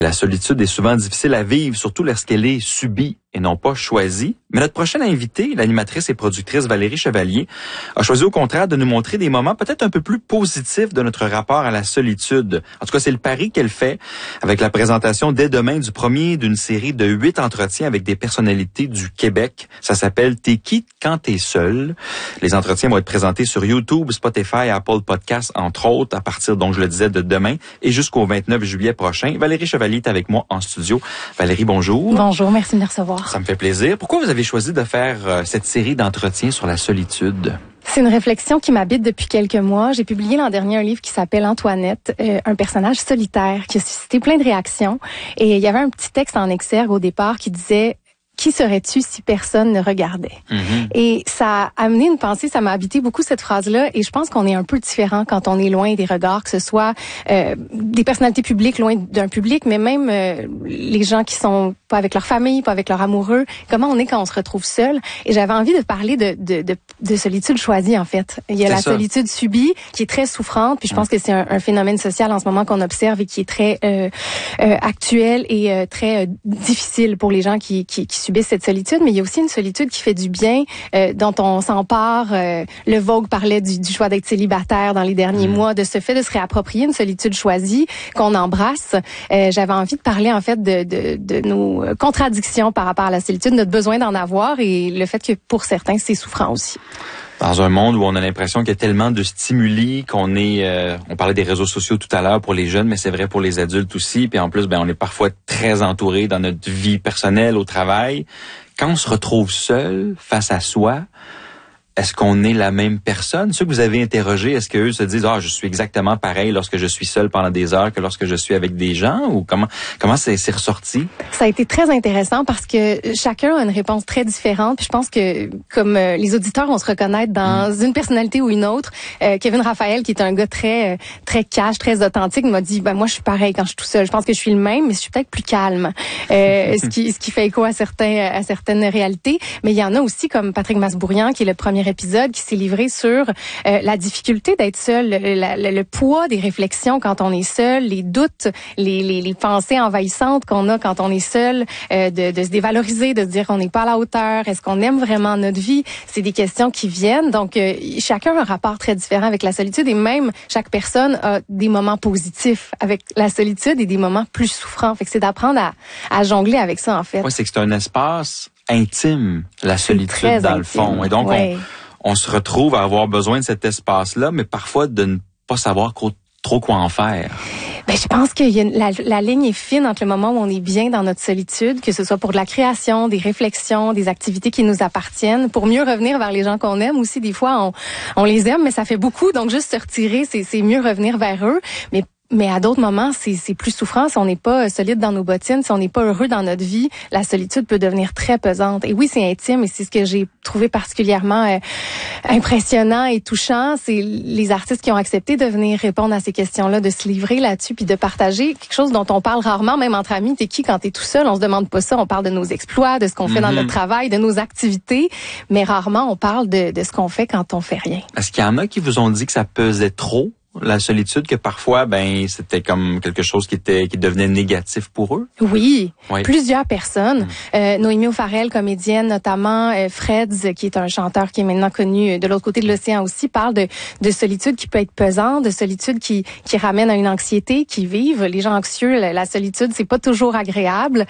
La solitude est souvent difficile à vivre, surtout lorsqu'elle est subie et non pas choisie. Mais notre prochaine invitée, l'animatrice et productrice Valérie Chevalier, a choisi au contraire de nous montrer des moments peut-être un peu plus positifs de notre rapport à la solitude. En tout cas, c'est le pari qu'elle fait avec la présentation dès demain du premier d'une série de 8 entretiens avec des personnalités du Québec. Ça s'appelle « T'es qui quand t'es seul ». Les entretiens vont être présentés sur YouTube, Spotify, Apple Podcasts, entre autres, à partir, donc je le disais, de demain et jusqu'au 29 juillet prochain. Valérie Chevalier est avec moi en studio. Valérie, bonjour. Bonjour, merci de me recevoir. Ça me fait plaisir. Pourquoi vous avez choisi de faire cette série d'entretiens sur la solitude? C'est une réflexion qui m'habite depuis quelques mois. J'ai publié l'an dernier un livre qui s'appelle Antoinette, un personnage solitaire qui a suscité plein de réactions. Et il y avait un petit texte en exergue au départ qui disait « Qui serais-tu si personne ne regardait? » Et ça a amené une pensée, ça m'a habité beaucoup cette phrase-là. Et je pense qu'on est un peu différent quand on est loin des regards, que ce soit des personnalités publiques loin d'un public, mais même les gens qui sont pas avec leur famille, pas avec leur amoureux. Comment on est quand on se retrouve seul? Et j'avais envie de parler de solitude choisie, en fait. Il y a la solitude subie, qui est très souffrante, puis je pense que c'est un phénomène social en ce moment qu'on observe et qui est très actuel et très difficile pour les gens qui subissent cette solitude. Mais il y a aussi une solitude qui fait du bien, dont on s'empare. Le Vogue parlait du choix d'être célibataire dans les derniers mois, de ce fait de se réapproprier une solitude choisie qu'on embrasse. J'avais envie de parler, en fait, de nos contradictions par rapport à la solitude, notre besoin d'en avoir et le fait que pour certains, c'est souffrant aussi. Dans un monde où on a l'impression qu'il y a tellement de stimuli qu'on est... on parlait des réseaux sociaux tout à l'heure pour les jeunes, mais c'est vrai pour les adultes aussi. Puis en plus, on est parfois très entouré dans notre vie personnelle, au travail. Quand on se retrouve seul, face à soi, est-ce qu'on est la même personne? Ceux que vous avez interrogés, est-ce qu'eux se disent « Ah, je suis exactement pareil lorsque je suis seul pendant des heures que lorsque je suis avec des gens? » Ou comment c'est ressorti? Ça a été très intéressant parce que chacun a une réponse très différente. Puis je pense que, comme les auditeurs vont se reconnaître dans une personnalité ou une autre, Kevin Raphaël, qui est un gars très cash, très authentique, m'a dit « moi, je suis pareil quand je suis tout seul. Je pense que je suis le même, mais je suis peut-être plus calme. » ce qui fait écho à certaines réalités. Mais il y en a aussi, comme Patrick Masbourian, qui est le premier épisode, qui s'est livré sur la difficulté d'être seul, le poids des réflexions quand on est seul, les doutes, les pensées envahissantes qu'on a quand on est seul, de se dévaloriser, de se dire qu'on n'est pas à la hauteur, est-ce qu'on aime vraiment notre vie? C'est des questions qui viennent. Donc, chacun a un rapport très différent avec la solitude et même chaque personne a des moments positifs avec la solitude et des moments plus souffrants. Fait que c'est d'apprendre à jongler avec ça, en fait. Oui, c'est que c'est un espace intime, la solitude, dans le fond. Et donc, on se retrouve à avoir besoin de cet espace-là, mais parfois de ne pas savoir trop quoi en faire. Je pense que la ligne est fine entre le moment où on est bien dans notre solitude, que ce soit pour de la création, des réflexions, des activités qui nous appartiennent, pour mieux revenir vers les gens qu'on aime aussi. Des fois, on les aime, mais ça fait beaucoup, donc juste se retirer, c'est mieux revenir vers eux. Mais à d'autres moments, c'est plus souffrant. Si on n'est pas solide dans nos bottines, si on n'est pas heureux dans notre vie, la solitude peut devenir très pesante. Et oui, c'est intime et c'est ce que j'ai trouvé particulièrement impressionnant et touchant. C'est les artistes qui ont accepté de venir répondre à ces questions-là, de se livrer là-dessus puis de partager quelque chose dont on parle rarement, même entre amis. T'es qui quand t'es tout seul? On se demande pas ça. On parle de nos exploits, de ce qu'on fait dans notre travail, de nos activités, mais rarement on parle de ce qu'on fait quand on fait rien. Est-ce qu'il y en a qui vous ont dit que ça pesait trop? La solitude, que parfois, c'était comme quelque chose qui devenait négatif pour eux? Oui. Plusieurs personnes. Noémie O'Farrell, comédienne notamment, Freds, qui est un chanteur qui est maintenant connu de l'autre côté de l'océan aussi, parle de solitude qui peut être pesante, de solitude qui ramène à une anxiété, qui vivent. Les gens anxieux, la solitude, c'est pas toujours agréable.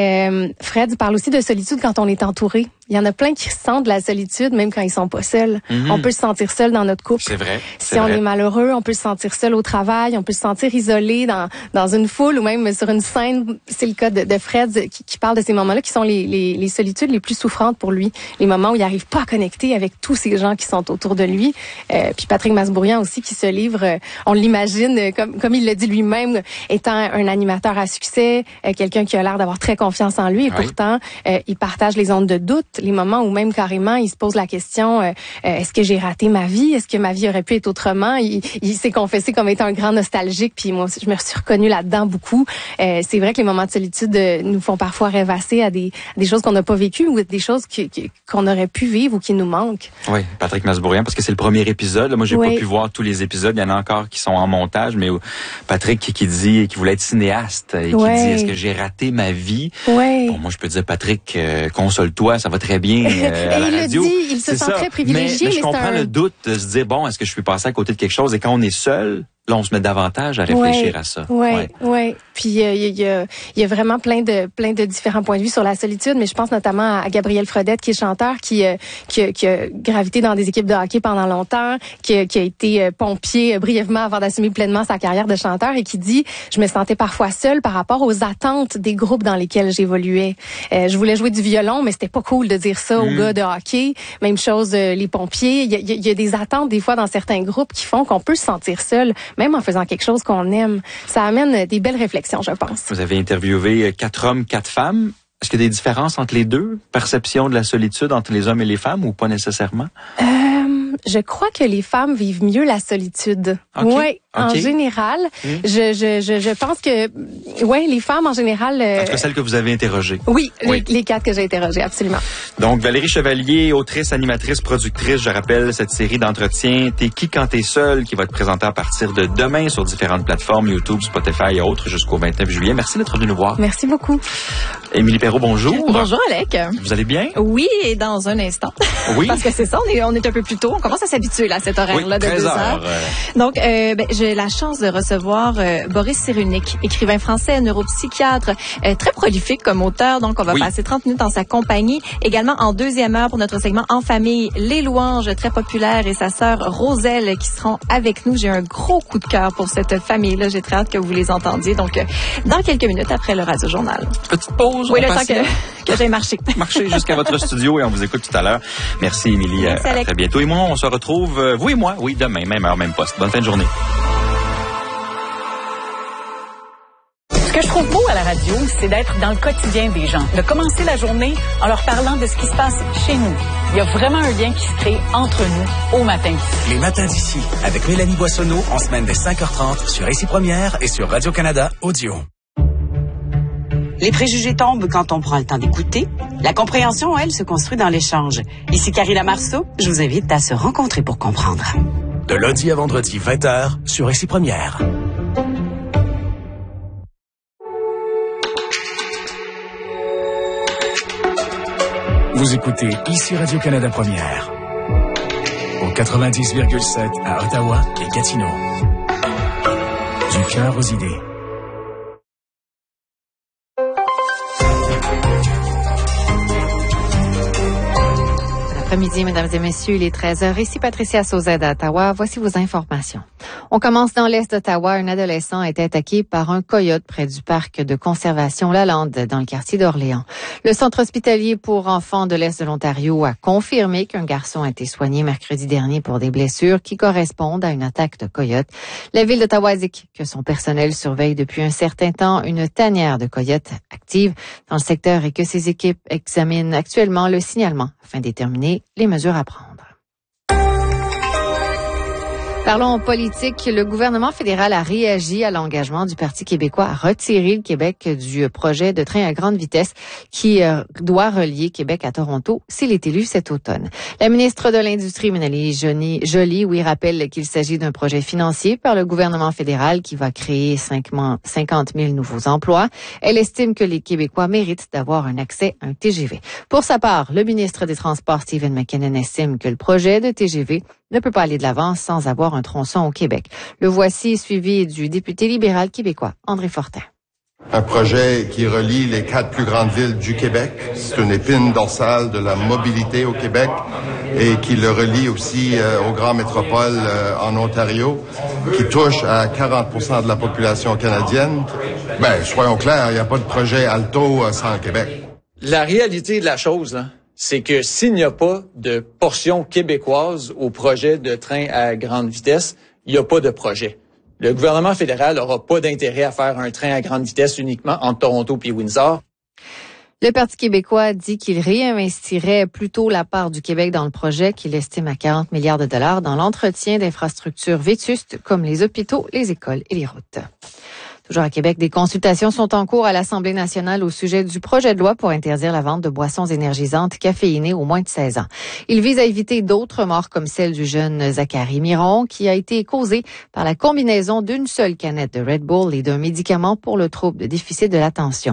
Freds parle aussi de solitude quand on est entouré. Il y en a plein qui ressentent de la solitude, même quand ils sont pas seuls. On peut se sentir seul dans notre couple. C'est vrai. Si on est malheureux, on peut se sentir seul au travail, on peut se sentir isolé dans une foule ou même sur une scène. C'est le cas de Fred qui parle de ces moments-là qui sont les solitudes les plus souffrantes pour lui. Les moments où il n'arrive pas à connecter avec tous ces gens qui sont autour de lui. Puis Patrick Masbourian aussi qui se livre, on l'imagine, comme il le dit lui-même, étant un animateur à succès, quelqu'un qui a l'air d'avoir très confiance en lui et pourtant, il partage les ondes de doute. les moments où même carrément il se pose la question est-ce que j'ai raté ma vie, est-ce que ma vie aurait pu être autrement. Il s'est confessé comme étant un grand nostalgique, puis moi aussi, je me suis reconnue là-dedans beaucoup. C'est vrai que les moments de solitude nous font parfois rêvasser à des choses qu'on n'a pas vécues ou des choses qu'on aurait pu vivre ou qui nous manquent. Oui, Patrick Masbourian, parce que c'est le premier épisode. Là, moi, j'ai pas pu voir tous les épisodes. Il y en a encore qui sont en montage, mais Patrick qui dit qu'il voulait être cinéaste et qui dit est-ce que j'ai raté ma vie. Bon, moi, je peux dire Patrick, console-toi, ça va très bien à la radio. Il le dit, il se sent très privilégié. Mais je comprends le doute de se dire bon, est-ce que je suis passé à côté de quelque chose, et quand on est seul, là, on se met davantage à réfléchir à ça. Oui. Puis il y a vraiment plein de différents points de vue sur la solitude, mais je pense notamment à Gabriel Fredette, qui est chanteur, qui a gravité dans des équipes de hockey pendant longtemps, qui a été pompier brièvement avant d'assumer pleinement sa carrière de chanteur, et qui dit je me sentais parfois seule par rapport aux attentes des groupes dans lesquels j'évoluais. Je voulais jouer du violon, mais c'était pas cool de dire ça aux gars de hockey. Même chose les pompiers. Il y a des attentes des fois dans certains groupes qui font qu'on peut se sentir seul, même en faisant quelque chose qu'on aime. Ça amène des belles réflexions, je pense. Vous avez interviewé 4 hommes, 4 femmes. Est-ce qu'il y a des différences entre les deux? Perception de la solitude entre les hommes et les femmes, ou pas nécessairement? Je crois que les femmes vivent mieux la solitude. Oui, en général. Je pense que les femmes en général. En tout cas, celles que vous avez interrogées. Oui. Les 4 que j'ai interrogées, absolument. Donc Valérie Chevalier, autrice, animatrice, productrice, je rappelle cette série d'entretiens T'es qui quand t'es seul, qui va être présentée à partir de demain sur différentes plateformes, YouTube, Spotify et autres, jusqu'au 29 juillet. Merci d'être venu nous voir. Merci beaucoup. Émilie Perrault, bonjour. Bonjour Alec. Vous allez bien? Oui, et dans un instant. Oui. Parce que c'est ça, on est un peu plus tôt. On commence à s'habituer là, à cet horaire-là de 2 heures. Donc, j'ai la chance de recevoir Boris Cyrulnik, écrivain français, neuropsychiatre, très prolifique comme auteur. Donc, on va passer 30 minutes en sa compagnie. Également, en deuxième heure, pour notre segment En famille, Les Louanges, très populaire, et sa sœur Roselle qui seront avec nous. J'ai un gros coup de cœur pour cette famille-là. J'ai très hâte que vous les entendiez. Donc, dans quelques minutes après le Radio Journal. Petite pause. Oui, le temps que j'ai marché. Marchez jusqu'à votre studio et on vous écoute tout à l'heure. Merci, Émilie. Merci, à très bientôt. Et moi, on se retrouve, vous et moi, demain, même heure, même poste. Bonne fin de journée. Ce que je trouve beau à la radio, c'est d'être dans le quotidien des gens, de commencer la journée en leur parlant de ce qui se passe chez nous. Il y a vraiment un lien qui se crée entre nous au matin. Les matins d'ici, avec Mélanie Boissonneau, en semaine dès 5h30 sur Ici Première et sur Radio-Canada Audio. Les préjugés tombent quand on prend le temps d'écouter. La compréhension, elle, se construit dans l'échange. Ici Carrie Lamarceau, je vous invite à se rencontrer pour comprendre. De lundi à vendredi, 20h, sur Ici Première. Vous écoutez Ici Radio-Canada Première. Au 90,7 à Ottawa et Gatineau. Du cœur aux idées. Après-midi, mesdames et messieurs, il est 13h. Ici Patricia Sauzet d'Ottawa. Voici vos informations. On commence dans l'est d'Ottawa. Un adolescent a été attaqué par un coyote près du parc de conservation Lalande dans le quartier d'Orléans. Le centre hospitalier pour enfants de l'est de l'Ontario a confirmé qu'un garçon a été soigné mercredi dernier pour des blessures qui correspondent à une attaque de coyote. La ville d'Ottawa indique que son personnel surveille depuis un certain temps une tanière de coyotes active dans le secteur et que ses équipes examinent actuellement le signalement afin de déterminer les mesures à prendre. Parlons politique. Le gouvernement fédéral a réagi à l'engagement du Parti québécois à retirer le Québec du projet de train à grande vitesse qui doit relier Québec à Toronto s'il est élu cet automne. La ministre de l'Industrie, Mélanie Joly, rappelle qu'il s'agit d'un projet financier par le gouvernement fédéral qui va créer 50 000 nouveaux emplois. Elle estime que les Québécois méritent d'avoir un accès à un TGV. Pour sa part, le ministre des Transports, Stephen McKinnon, estime que le projet de TGV ne peut pas aller de l'avant sans avoir un tronçon au Québec. Le voici suivi du député libéral québécois, André Fortin. Un projet qui relie les 4 plus grandes villes du Québec. C'est une épine dorsale de la mobilité au Québec et qui le relie aussi aux grandes métropoles en Ontario, qui touche à 40% de la population canadienne. Soyons clairs, il n'y a pas de projet Alto sans Québec. La réalité de la chose, là, c'est que s'il n'y a pas de portion québécoise au projet de train à grande vitesse, il n'y a pas de projet. Le gouvernement fédéral n'aura pas d'intérêt à faire un train à grande vitesse uniquement entre Toronto et Windsor. Le Parti québécois dit qu'il réinvestirait plutôt la part du Québec dans le projet qu'il estime à 40 milliards de dollars dans l'entretien d'infrastructures vétustes comme les hôpitaux, les écoles et les routes. Toujours à Québec, des consultations sont en cours à l'Assemblée nationale au sujet du projet de loi pour interdire la vente de boissons énergisantes caféinées aux moins de 16 ans. Il vise à éviter d'autres morts comme celle du jeune Zachary Miron qui a été causée par la combinaison d'une seule canette de Red Bull et d'un médicament pour le trouble de déficit de l'attention.